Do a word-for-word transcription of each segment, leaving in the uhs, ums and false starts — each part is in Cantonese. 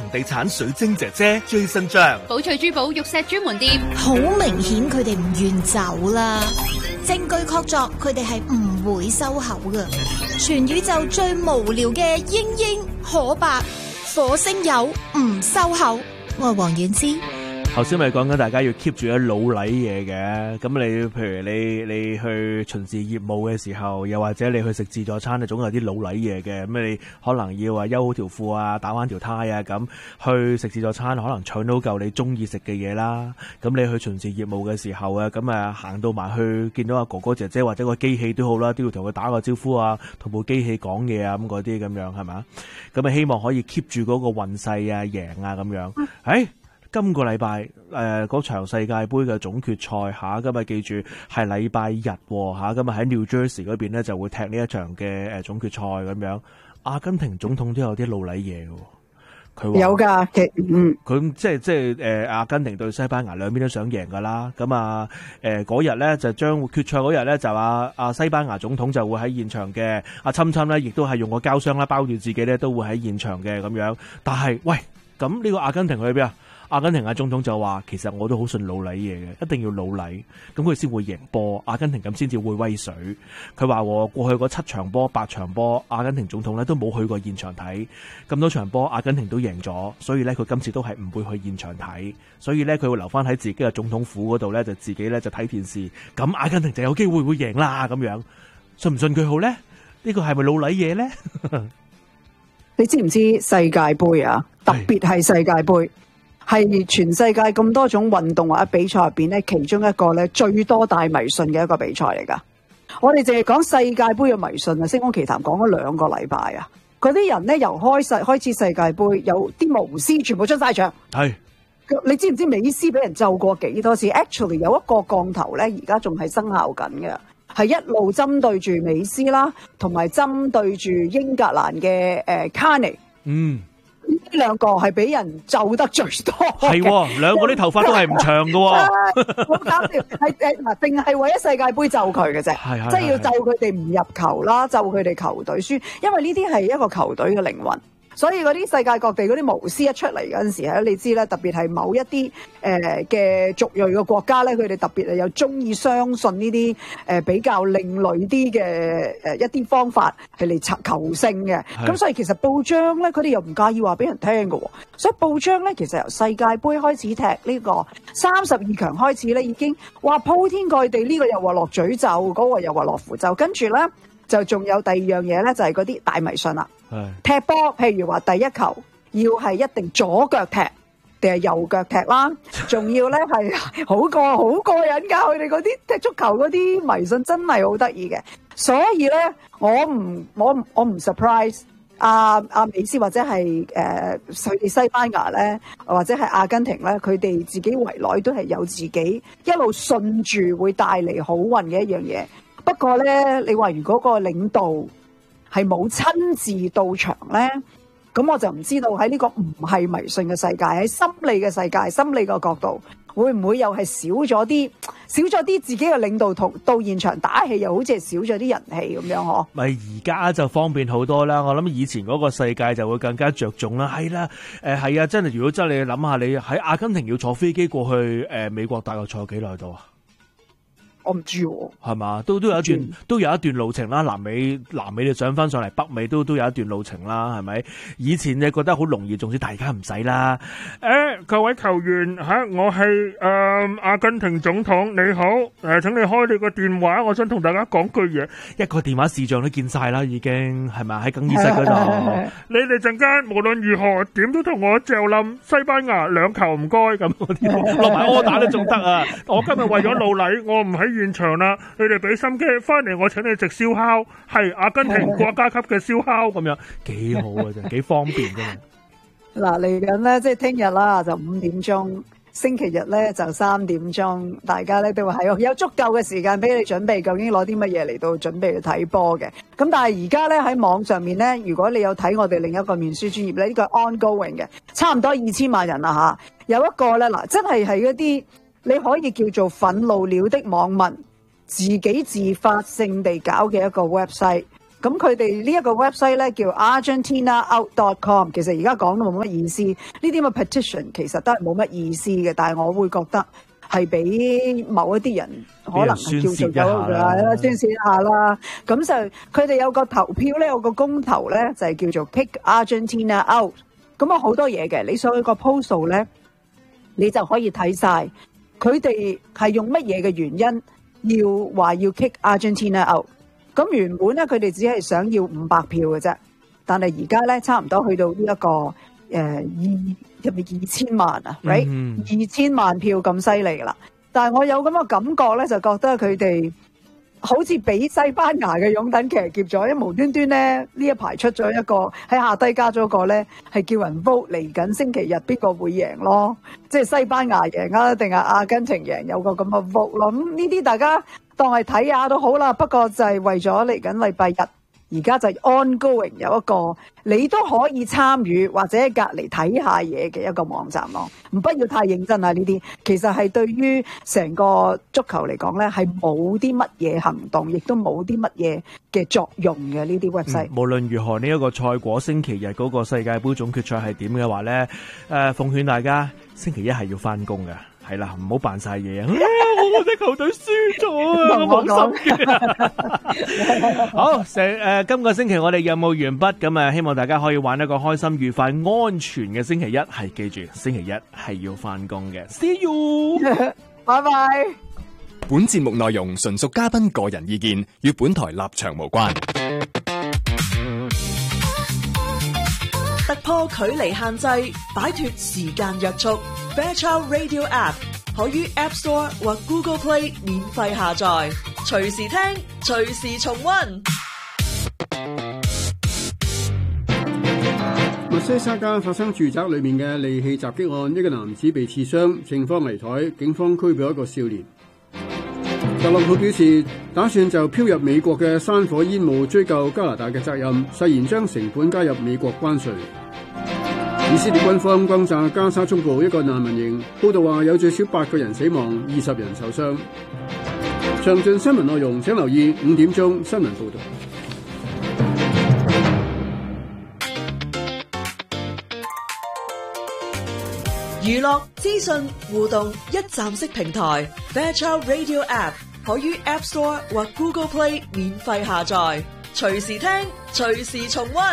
房地產水晶姐姐最新章， 寶翠珠寶玉石專門店， 好明顯佢哋唔願走啦。證據確鑿，佢哋係唔會收口㗎。全宇宙最無聊嘅英英可白火星友唔收口。我係黃婉之。 頭先咪講緊大家要 keep 住一老禮嘢嘅，咁你譬如你你去巡視業務嘅時候，又或者你去食自助餐，你總有啲老禮嘢嘅，咁你可能要話休好條褲啊，打翻條呔啊，咁去食自助餐可能搶到嚿你中意食嘅嘢啦。咁你去巡視業務嘅時候啊，咁啊行到埋去見到阿哥哥姐姐或者個機器都好啦，都要同佢打個招呼啊，同部機器講嘢啊，咁嗰啲咁樣係咪？咁啊希望可以 keep 住嗰個運勢啊，贏啊咁樣。誒、哎。今個禮拜誒嗰場世界盃嘅總決賽嚇，今日記住係禮拜日喎嚇，今日喺 New Jersey 嗰邊咧就會踢呢一場嘅誒總決賽咁樣。阿根廷總統都有啲老禮嘢嘅，佢話有㗎，其嗯佢即係即係誒阿根廷對西班牙兩邊都想贏㗎啦。咁啊誒嗰日咧就將決賽嗰日咧就阿阿西班牙總統就會喺現場嘅，阿侵侵咧亦都係用個膠箱啦包住自己咧都會喺現場嘅咁樣。但係喂，咁呢個阿根廷去邊啊？阿根廷嘅總統就話，其實我都好信老禮嘢嘅，一定要老禮，咁佢先會贏波。阿根廷咁先至會威水。佢話過去嗰七場波、八場波，阿根廷總統咧都冇去過現場睇，咁多場波阿根廷都贏咗，所以咧佢今次都係唔會去現場睇，所以咧佢會留翻喺自己嘅總統府嗰度咧，就自己咧就睇電視。咁阿根廷就有機會會贏啦咁樣，信唔信佢好咧？呢個係咪老禮嘢咧？ 你知唔知世界盃啊？特別係世界盃。係全世界咁多種運動或者比賽入邊咧，其中一個咧最多大迷信嘅一個比賽嚟噶。我哋淨係講世界盃嘅迷信啊，星光奇談講咗兩個禮拜啊。嗰啲人咧由開世開始世界盃，有啲巫師全部出晒場。係，你知唔知美斯俾人咒過幾多次 ？Actually 有一個降頭咧，而家仲係生效緊嘅，係一路針對住美斯啦，同埋針對住英格蘭嘅誒卡尼。嗯。呢兩個係俾人咒得最多嘅， 係兩個啲頭髮都係唔長嘅， 好搞笑。係誒嗱，淨係為咗世界盃咒佢嘅啫，即係要咒佢哋唔入球啦，咒佢哋球隊輸，因為呢啲係一個球隊嘅靈魂。所以嗰啲世界各地嗰啲巫師一出嚟嗰陣時咧，你知咧，特別係某一啲誒嘅族裔嘅國家咧，佢哋特別係又中意相信呢啲誒比較另類啲嘅誒一啲方法係嚟求求勝嘅。咁所以其實報章咧，佢哋又唔介意話俾人聽嘅。所以報章咧，其實由世界盃開始踢呢個三十二強開始咧，已經話鋪天蓋地，呢個又話落詛咒，嗰個又話落符咒，跟住咧就仲有第二樣嘢咧，就係嗰啲大迷信啦。踢波，譬如話第一球要係一定左腳踢定係右腳踢啦，仲要咧係好過好過癮噶，佢哋嗰啲踢足球嗰啲迷信真係好得意嘅。所以咧，我唔我我唔 surprise 阿阿美斯或者係誒佢哋西班牙咧，或者係阿根廷咧，佢哋自己圍內都係有自己一路順住會帶嚟好運嘅一樣嘢。不過咧，你話如果個領導係冇親自到場咧，咁我就唔知道喺呢個唔係迷信嘅世界，喺心理嘅世界、心理嘅角度，會唔會又係少咗啲少咗啲自己嘅領導同到現場打氣，又好似係少咗啲人氣咁樣嗬？ 咪而家就方便好多啦！我諗以前嗰個世界就會更加着重啦。係啦，誒係啊，真係如果真係你諗下，你喺阿根廷要坐飛機過去誒、呃、美國，大概坐幾耐到啊？ 我唔知喎， 係嘛？都都有一段都有一段路程啦。南美南美你上翻上嚟，北美都都有一段路程啦，係咪？以前你覺得好容易，總之大家唔使啦。誒、欸，各位球員吓、啊，我係誒、呃、阿根廷總統，你好，誒、呃，請你開你個電話，我想同大家講句嘢。一個電話視像都見晒啦，已經係咪喺更衣室嗰度？你哋陣間無論如何點都同我嚼冧西班牙兩球唔該咁嗰啲，落埋柯打都仲得啊！我今日為咗老禮，我唔喺現場啦，你哋俾心機翻嚟，我請你食燒烤，係阿根廷國家級嘅燒烤咁樣，幾好啊！真係幾方便㗎嘛。 嗱，嚟緊咧，即係聽日啦，就五點鐘，星期日咧就三點鐘，大家咧都會係有足夠嘅時間俾你準備，究竟攞啲乜嘢嚟到準備去睇波嘅。咁但係而家咧喺網上面咧，如果你有睇我哋另一個面書專頁咧，呢個係 ongoing 嘅，差唔多二千萬人啦吓，有一個咧嗱，真係係嗰啲。你可以叫做憤怒了的網民自己自發性地搞嘅一個 website， 咁佢哋呢一個 website 咧叫 argentina out dot com， 其實而家講都冇乜意思。呢啲咁嘅 petition 其實都係冇乜意思嘅，但係我會覺得係俾某一啲人可能係叫做咗啦，宣泄一下啦。咁就佢哋有個投票咧，有個公投咧，就係、是、叫做 Kick Argentina Out。咁啊好多嘢嘅，你上去個 post 咧，你就可以睇晒佢哋係用乜嘢嘅原因要話要 Kick Argentina Out。咁原本咧，佢哋只係想要五百票嘅啫，但係而家咧差唔多去到呢、這、一個誒二入面二千萬啊 ，right 二千萬票咁犀利啦。但係我有咁嘅感覺咧，就覺得佢哋好似俾西班牙嘅擁躉騎劫咗，因為無端端咧呢一排出咗一個喺下低加咗個咧，係叫人 vote 嚟緊星期日邊個會贏咯，即係西班牙贏啊，定係阿根廷贏，有個咁嘅 vote 咯。咁呢啲大家當係睇下都好啦，不過就係為咗嚟緊禮拜日，而家就 ongoing 有一個你都可以參與或者隔離睇下嘢嘅一個網站咯。唔不要太認真啊！呢啲其實係對於成個足球嚟講咧，係冇啲乜嘢行動，亦都冇啲乜嘢嘅作用嘅呢啲 website。 無論如何，呢、這、一個賽果星期日嗰個世界盃總決賽係點嘅話咧，誒、呃、奉勸大家星期一係要翻工嘅。係啦，唔好扮晒嘢啊！我隻球隊輸咗啊，我冇心嘅。好，成誒、呃，今個星期我哋任務完畢，咁啊，希望大家可以玩一個開心、愉快、安全嘅星期一。係記住，星期一係要翻工嘅。See you， 拜拜。 本節目內容純屬嘉賓個人意見，與本台立場無關。 突破距離限制，擺脫時間約束。Fairchild Radio App 可於 App Store 或 Google Play 免費下載，隨時聽，隨時重溫。 密西沙加發生住宅裏面嘅利器襲擊案，一個男子被刺傷，情況危殆，警方拘捕一個少年。特朗普表示，打算就飄入美國嘅山火煙霧追究加拿大嘅責任，誓言將成本加入美國關稅。以色列軍方轟炸加沙中部一個難民營，報道話有最少八個人死亡，二十人受傷。詳盡新聞內容請留意五點鐘新聞報道。 娛樂資訊互動一站式平台 Fairchild Radio App 可於 App Store 或 Google Play 免費下載，隨時聽，隨時重溫。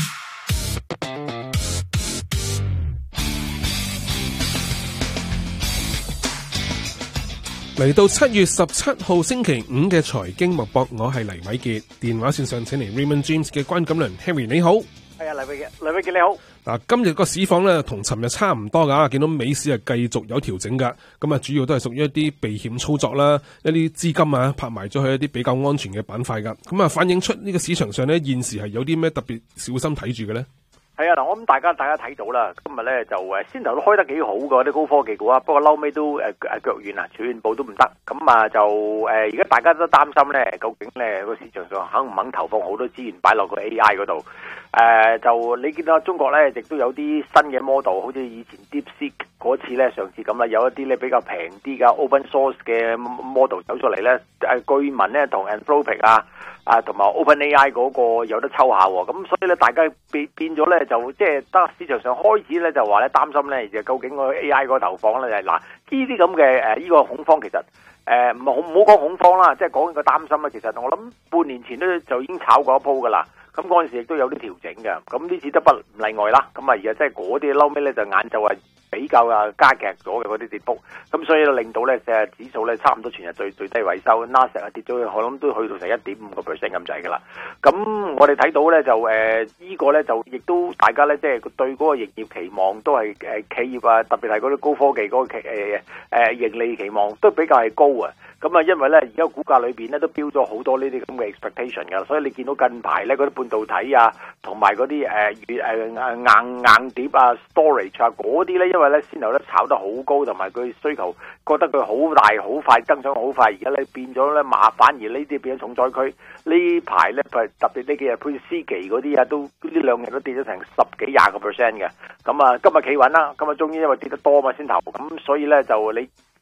嚟到七月十七號星期五嘅財經脈搏，我係黎偉傑，電話線上請嚟 Raymond James 嘅關錦良 Harry， 你好。 係啊，黎偉傑，黎偉傑你好。 嗱，今日個市況咧同尋日差唔多噶，見到美市係繼續有調整噶，咁啊主要都係屬於一啲避險操作啦，一啲資金啊拍埋咗去一啲比較安全嘅板塊噶，咁啊反映出呢個市場上咧現時係有啲咩特別小心睇住嘅咧？ 係啊，嗱，我諗大家大家睇到啦，今日咧就誒先頭都開得幾好㗎啲高科技股啊，不過嬲尾都誒誒腳軟啊，全部都唔得，咁啊就誒而家大家都擔心咧，究竟咧個市場上肯唔肯投放好多資源擺落個 A I 嗰度？誒、呃、就你見到中國咧，亦都有啲新嘅 model， 好似以前 DeepSeek 嗰次咧，上次咁啦，有一啲咧比較平啲嘅 open source 嘅 model 走出嚟咧，誒據聞咧同 Anthropic 啊。啊，同埋 OpenAI 嗰個有得抽下喎，咁所以咧，大家變變咗咧，就即係得市場上開始咧，就話咧擔心咧，就究竟個 A I 嗰個投放咧，就係嗱呢啲咁嘅誒呢個恐慌，其實誒唔好唔好講恐慌啦，即係講個擔心啦。其實我諗半年前咧就已經炒過一鋪噶啦，咁嗰陣時亦都有啲調整嘅，咁呢次都不唔例外啦。咁啊而家即係嗰啲嬲尾咧就晏晝係比較啊加劇咗嘅嗰啲跌幅，咁所以令到咧成日指數咧差唔多全日最最低位收，納斯達克跌咗，我諗都去到成一點五個 percent 咁滯噶啦。咁我哋睇到咧就誒、呃這個、呢個咧就亦都大家咧即係對嗰個營業期望都係誒、呃、企業啊，特別係嗰啲高科技嗰個期誒誒盈利期望都比較係高啊。咁啊，因為咧而家股價裏邊咧都標咗好多呢啲咁嘅 expectation 㗎，所以你見到近排咧嗰啲半導體啊，同埋嗰啲誒誒硬硬碟啊、storage 啊嗰啲咧，因為咧先頭咧炒得好高，同埋佢需求覺得佢好大、好快增長好快，而家咧變咗咧麻反而呢啲變咗重災區。呢排咧特別呢幾日，譬如思奇嗰啲啊，都呢兩日都跌咗成十幾廿個 percent 嘅。咁啊，今日企穩啦，今日終於因為跌得多嘛先頭，咁所以咧就你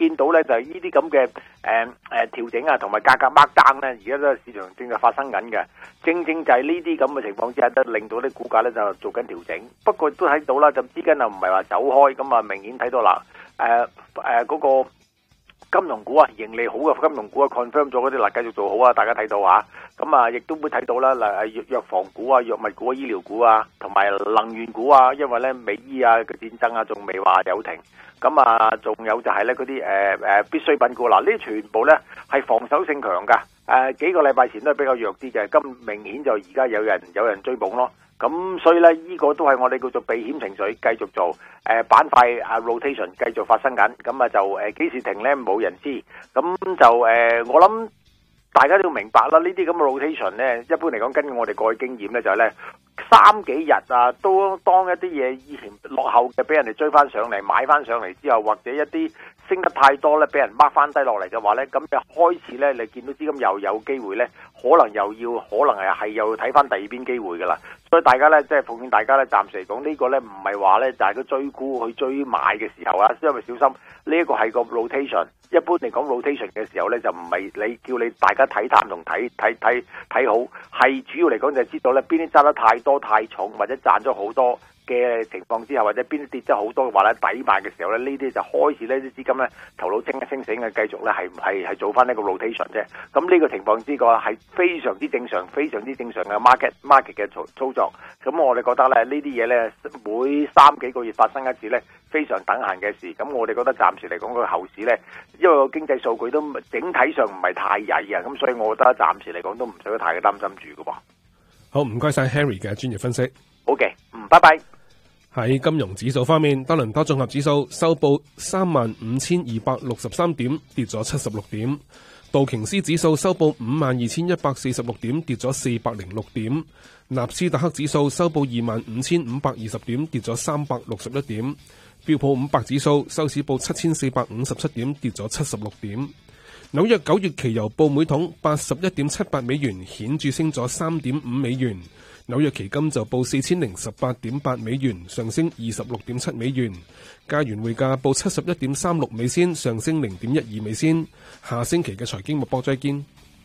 見到咧就係呢啲咁嘅誒誒調整啊，同埋價格 mark down 咧，而家都係市場正在發生緊嘅。正正就係呢啲咁嘅情況之下，都令到啲股價咧就做緊調整。不過都睇到啦，就資金又唔係話走開，咁啊明顯睇到啦，誒誒嗰個金融股啊，盈利好嘅金融股啊 confirm 咗嗰啲啦，繼續做好啊，大家睇到啊。咁啊，亦都會睇到啦，嗱藥藥房股啊、藥物股啊、醫療股啊，同埋能源股啊，因為咧美伊啊嘅戰爭啊，仲未話有停。咁啊，仲有就係咧嗰啲誒誒必需品股嗱，呢啲全部咧係防守性強噶。誒、呃、幾個禮拜前都係比較弱啲嘅，咁明顯就而家有人有人追捧咯。咁所以咧，呢、這個都係我哋叫做避險情緒，繼續做。誒、呃、板塊啊 rotation 繼續發生緊。咁啊就誒幾、呃、時停咧冇人知。咁就誒、呃、我諗大家都要明白啦。呢啲咁嘅 rotation 咧，一般嚟講，根據我哋過去經驗咧，就係、是、咧。三幾日啊，都當一啲嘢以前落後嘅，俾人哋追翻上嚟，買翻上嚟之後，或者一啲升得太多咧，俾人掹翻低落嚟嘅話咧，咁就開始咧，你見到資金又有機會咧，可能又要，可能係係又要睇翻第二邊機會噶啦。所以大家咧，即係奉勸大家咧，暫時嚟講呢個咧，唔係話咧，就係佢追沽去追買嘅時候啊，因為小心呢一個係個 rotation。一般嚟講 rotation 嘅時候咧，就唔係你叫你大家睇淡同睇睇睇睇好，係主要嚟講就係知道咧邊啲揸得太多太重，或者賺咗好多嘅情況之下，或者邊啲跌咗好多嘅話咧，抵買嘅時候咧，呢啲就開始呢啲資金咧頭腦清一清醒嘅，繼續咧係係係做翻呢個 rotation 啫。咁呢個情況之個係非常之正常、非常之正常嘅 market market 嘅操操作。咁我哋覺得咧呢啲嘢咧每三幾個月發生一次咧，非常等閒嘅事。咁我哋覺得暫時嚟講個後市咧，因為個經濟數據都整體上唔係太曳啊，咁所以我覺得暫時嚟講都唔使得太嘅擔心住嘅喎。 好，唔該晒 Harry 嘅專業分析。 好嘅，嗯，拜拜。 喺金融指數方面，多倫多綜合指數收報三萬五千二百六十三點，跌咗七十六點。道瓊斯指數收報五萬二千一百四十六點，跌咗四百零六點。納斯達克指數收報二萬五千五百二十點，跌咗三百六十一點。標普五百指數收市報七千四百五十七點，跌咗七十六點。紐約九月期油報每桶八十一點七八美元，顯著升咗三點五美元。紐約期金就報四千零十八點八美元，上升二十六點七美元。加元匯價報七十一點三六美仙，上升零點一二美仙。下星期嘅財經脈搏再見。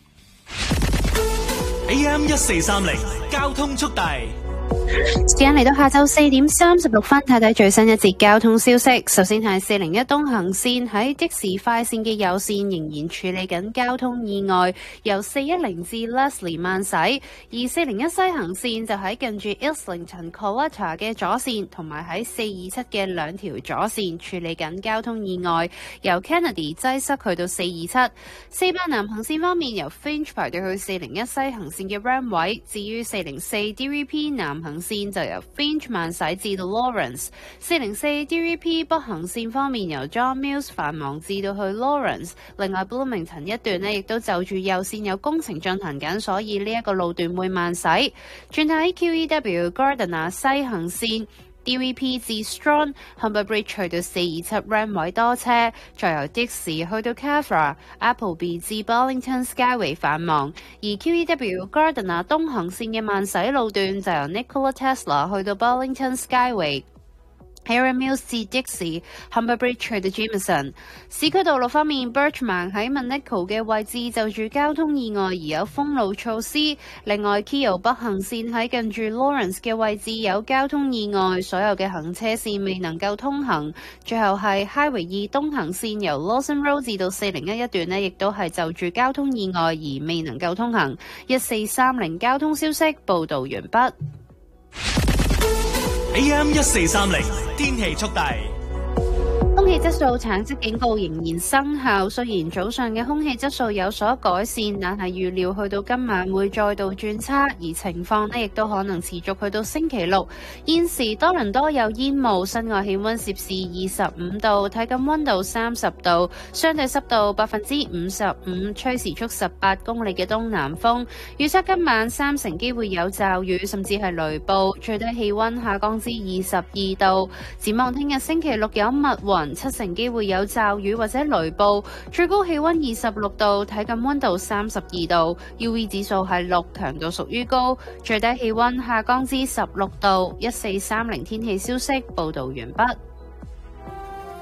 A M 一四三零交通速遞。 時間嚟到下晝四點三十六分，睇睇最新一節交通消息。首先係四零一東行線喺的士快線嘅右線仍然處理緊交通意外，由四一零至 Leslie 慢駛；而四零一西行線就喺近住 Islington Coletta 嘅左線，同埋喺四二七嘅兩條左線處理緊交通意外，由 Kennedy 擠塞去到四二七。四八南行線方面，由 Finch 排隊去四零一西行線嘅 Ram 位，至於四零四 D V P 南行線就由 Finch 慢駛至到 Lawrence。四零四 D V P 北行線方面，由 John Mills 繁忙至到去 Lawrence。另外 Bloomington 一段呢亦都就住右線有工程進行緊，所以呢一個路段會慢駛。轉睇 Q E W Gardiner 西行線D V P 至 Strong Humber Bridge 去到四二七 Ram 位多車，再由 Dixie 去到 Cavra、Appleby 至 Burlington Skyway 繁忙，而 Q E W Gardiner 東行線嘅慢駛路段就由 Nikola Tesla 去到 Burlington Skyway。Harry Mills 至 Dixie、Humber Bridge 去到 Jameson。市區道路方面 ，Birchman 喺 Monaco 嘅位置就住交通意外而有封路措施。另外 ，Keele 北行線喺近住 Lawrence 嘅位置有交通意外，所有嘅行車線未能夠通行。最後係 Highway 二東行線由 Lawson Road 至到四零一一段呢，亦都係就住交通意外而未能夠通行。一四三零交通消息報導完畢。 A M 一四三零天氣速遞。 空氣質素橙色警告仍然生效，雖然早上嘅空氣質素有所改善，但係預料去到今晚會再度轉差，而情況呢亦都可能持續去到星期六。現時多倫多有煙霧，室外氣溫攝氏二十五度，體感溫度三十度，相對濕度百分之五十五，吹時速十八公里嘅東南風。預測今晚三成機會有驟雨，甚至係雷暴，最低氣溫下降至二十二度。展望聽日星期六有密雲，七成機會有驟雨或者雷暴，最高氣溫二十六度，體感溫度三十二度 ，U V 指數係六，強度屬於高，最低氣溫下降至十六度。一四三零天氣消息報道完畢。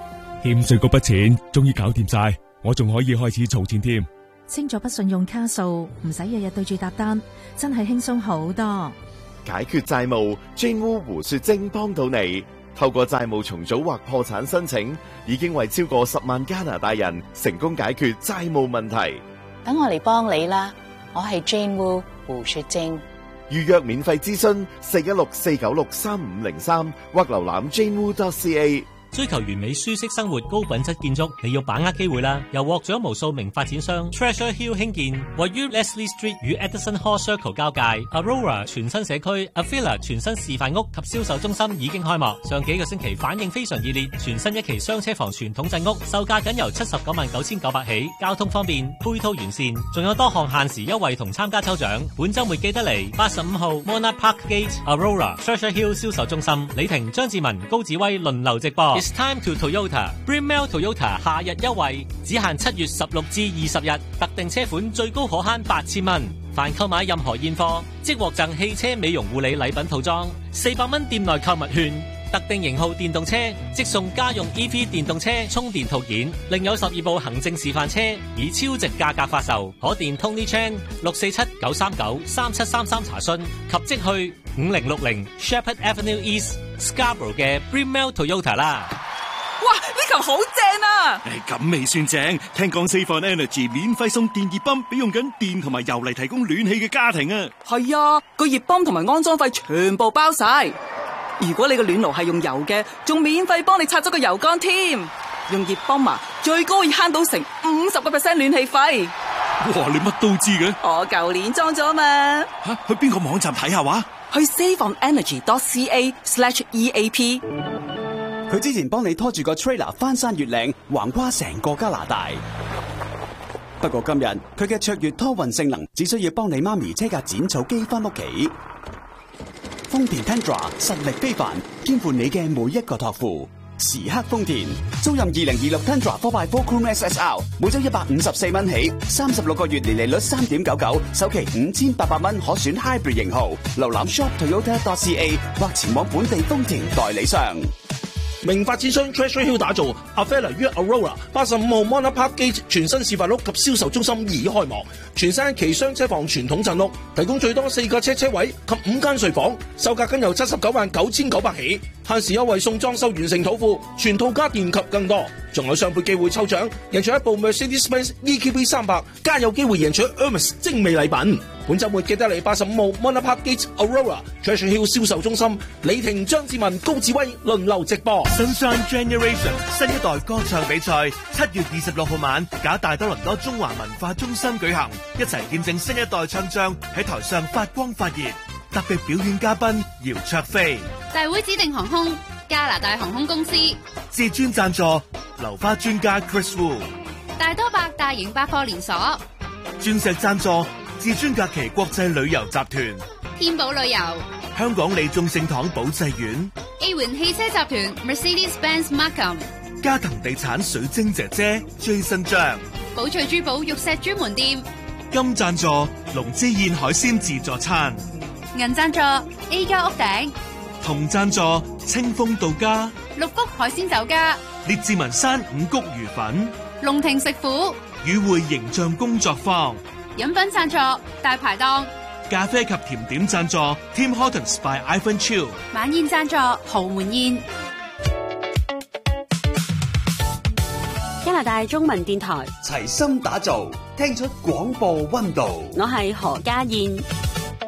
欠稅嗰筆錢終於搞掂晒，我仲可以開始儲錢添。 清咗筆信用卡數，唔使日日對住搭單，真係輕鬆好多。 解決債務 ，Jane Wu 胡雪晶幫到你。透過債務重組或破產申請，已經為超過十萬加拿大人成功解決債務問題。 等我嚟幫你啦，我係 Jane Wu 胡雪晶。 預約免費諮詢四一六四九六三五零三或瀏覽 jane wu dot c a。 追求完美舒適生活、高品質建築，你要把握機會啦！由獲獎無數名發展商 Treasure Hill 興建，位於 Leslie Street 與 Edison Hall Circle 交界 Aurora 全新社區 Avila 全新示範屋及銷售中心已經開幕，上幾個星期反應非常熱烈。全新一期雙車房傳統鎮屋，售價僅由七十九萬九千九百起，交通方便，配套完善，仲有多項限時優惠同參加抽獎。本週末記得嚟八十五號 Monarch Park Gate Aurora Treasure Hill 銷售中心，李婷、張志文、高志威輪流直播。It's time to Toyota Brunel Toyota 夏日優惠，只限七月十六至二十日，特定車款最高可慳八千蚊。凡購買任何現貨，即獲贈汽車美容護理禮品套裝，四百蚊店內購物券。特定型號電動車即送家用 E V 電動車充電套件，另有十二部行政示範車以超值價格發售。可電 Tony Chan 六四七九三九三七三三查詢及即去五零六零 Shepherd Avenue East Scarborough 嘅 Brunel Toyota 啦。 哇！呢球好正啊！ 誒，咁未算正，聽講 Save On Energy 免費送電熱泵俾用緊電同埋油嚟提供暖氣嘅家庭啊！ 係啊，個熱泵同埋安裝費全部包晒。如果你個暖爐係用油嘅，仲免費幫你拆咗個油缸添。用熱泵啊，最高可以慳到成五十個 percent 暖氣費。 哇！你乜都知嘅？ 我舊年裝咗嘛。 吓，去邊個網站睇下話？ 去 save on energy dot c a slash e a p。 佢之前幫你拖住個 trailer 翻山越嶺，橫跨成個加拿大。不過今日佢嘅卓越拖運性能，只需要幫你媽咪車架剪草機翻屋企。豐田 Tundra 實力非凡，兼顧你嘅每一個託付。時刻豐田，租賃二零二六 Tundra four by four Chrome S S R， 每周一百五十四蚊起，三十六個月年利率三點九九，首期五千八百蚊可選 Hybrid 型號。瀏覽 shop toyota dot c a 或前往本地豐田代理商。 名發展商 Treasure Hill 打造 Avila 於 Aurora 八十五號 Monarch Park Gate 全新示範屋及銷售中心已開幕，全新一期雙車房傳統鎮屋，提供最多四個車車位及五間睡房，售價僅由七十九萬九千九百起，限時優惠送裝修完成土庫，全套家電及更多，仲有雙倍機會抽獎，贏取一部 Mercedes-Benz E Q B 三百，加有機會贏取 Hermes 精美禮品。本週末記得嚟八十五號 Monarch Park Gate Aurora Treasure Hill 銷售中心，李婷、張志文、高志威輪流直播。 Sunshine Generation 新一代歌唱比賽七月二十六號晚，假大多倫多中華文化中心舉行，一齊見證新一代唱將喺台上發光發熱。特別表演嘉賓姚焯菲， 大會指定航空加拿大航空公司， 至尊贊助流花專家 Chris Wu， 大多百大型百貨連鎖， 鑽石贊助至尊假期國際旅遊集團， 天寶旅遊， 香港利眾聖堂保濟院 A 環汽車集團 Mercedes-Benz Markham， 加藤地產水晶姐姐 Jason 張， 寶翠珠寶玉石專門店， 金贊助龍之燕海鮮自助餐， 銀贊助 A 家屋頂， 銅贊助清風到家， 六福海鮮酒家， 列治文山五穀魚粉， 龍庭食府， 與會形象工作坊， 飲品贊助大排檔， 咖啡及甜點贊助 Tim Hortons by Ivan Chiu， 晚宴贊助豪門宴。 加拿大中文電台齊心打造，聽出廣播溫度。 我係何家燕。